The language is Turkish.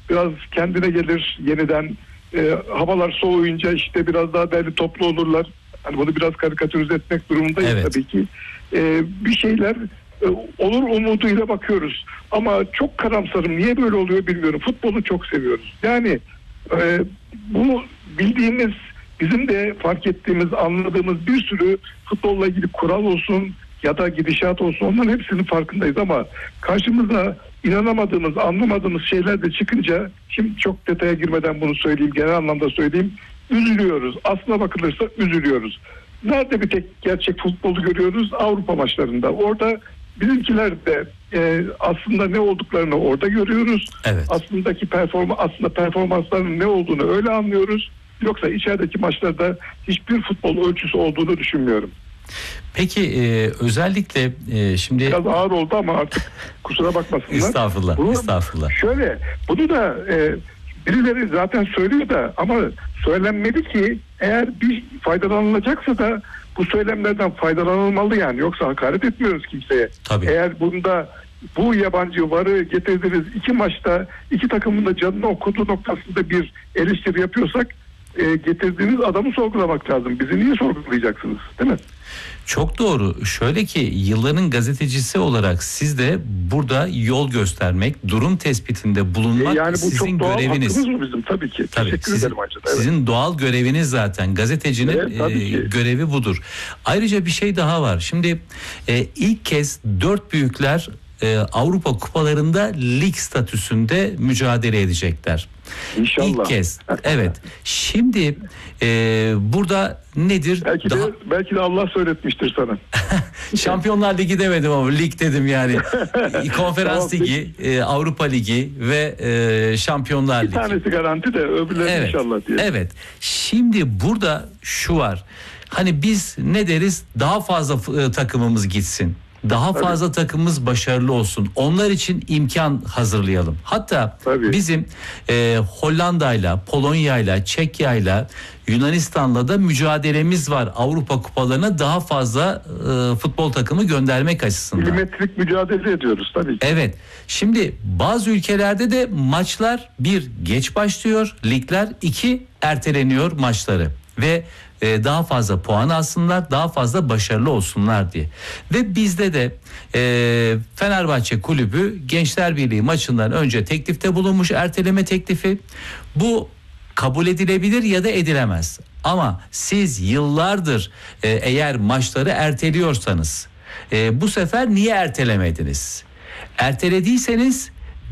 biraz kendine gelir yeniden. Havalar soğuyunca işte biraz daha derli toplu olurlar. Hani bunu biraz karikatürize etmek durumundayız Evet. tabii ki. Bir şeyler olur umuduyla bakıyoruz. Ama çok karamsarım. Niye böyle oluyor bilmiyorum. Futbolu çok seviyoruz. Yani bu bildiğimiz, bizim de fark ettiğimiz, anladığımız bir sürü futbolla ilgili kural olsun ya da gidişat olsun, onların hepsinin farkındayız ama karşımıza inanamadığımız, anlamadığımız şeyler de çıkınca, şimdi çok detaya girmeden bunu söyleyeyim, genel anlamda söyleyeyim, üzülüyoruz. Aslına bakılırsa üzülüyoruz. Nerede bir tek gerçek futbolu görüyoruz? Avrupa maçlarında. Orada bizimkiler de aslında ne olduklarını orada görüyoruz. Evet. Aslında performanslarının ne olduğunu öyle anlıyoruz. Yoksa içerideki maçlarda hiçbir futbol ölçüsü olduğunu düşünmüyorum. Peki özellikle şimdi... Biraz ağır oldu ama artık kusura bakmasınlar. Estağfurullah. Şöyle, bunu da birileri zaten söylüyor da, ama söylenmeli ki eğer bir faydalanılacaksa da bu söylemlerden faydalanılmalı yani. Yoksa hakaret etmiyoruz kimseye. Tabii. Eğer bunda bu yabancı varı getirdiniz, iki maçta iki takımın da canını okuduğu noktasında bir eleştiri yapıyorsak getirdiğiniz adamı sorgulamak lazım. Bizi niye sorgulayacaksınız, değil mi? Çok doğru. Şöyle ki, yılların gazetecisi olarak siz de burada yol göstermek, durum tespitinde bulunmak yani bu sizin çok doğal göreviniz. Hakkımız mı bizim? Tabii ki. Tabii, Teşekkür ederim Acaba. Evet. sizin doğal göreviniz zaten. Gazetecinin Evet, görevi budur. Ayrıca bir şey daha var. Şimdi ilk kez dört büyükler Avrupa kupalarında lig statüsünde mücadele edecekler. İnşallah. İlk kez. Evet. Şimdi burada nedir? Belki de Allah söyletmiştir sana. Şampiyonlar Ligi demedim ama lig dedim yani. Konferans Tamam, Ligi, Avrupa Ligi ve Şampiyonlar Ligi. Bir tanesi garanti de öbürleri inşallah diye. Evet. Şimdi burada şu var. Hani biz ne deriz? Daha fazla takımımız gitsin. Daha fazla takımımız başarılı olsun. Onlar için imkan hazırlayalım. Hatta bizim Hollanda'yla, Polonya'yla, Çekya'yla, Yunanistan'la da mücadelemiz var. Avrupa kupalarına daha fazla futbol takımı göndermek açısından. Milimetrik mücadele ediyoruz tabii ki. Evet. Şimdi bazı ülkelerde de maçlar bir geç başlıyor, ligler iki erteleniyor maçları ve daha fazla puan alsınlar, daha fazla başarılı olsunlar diye. Ve bizde de Fenerbahçe Kulübü Gençler Birliği maçından önce teklifte bulunmuş, erteleme teklifi. Bu kabul edilebilir ya da edilemez. Ama siz yıllardır eğer maçları erteliyorsanız bu sefer niye ertelemediniz? Ertelediyseniz